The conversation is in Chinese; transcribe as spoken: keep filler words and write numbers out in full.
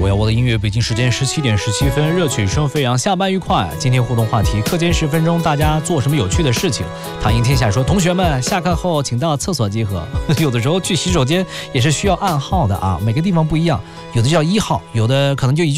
我要我的音乐，北京时间十七点十七分，热曲声飞扬，下班愉快。今天互动话题：课间十分钟，大家做什么有趣的事情？躺赢天下说，同学们下课后请到厕所集合。有的时候去洗手间也是需要暗号的啊，每个地方不一样，有的叫一号，有的可能就一句。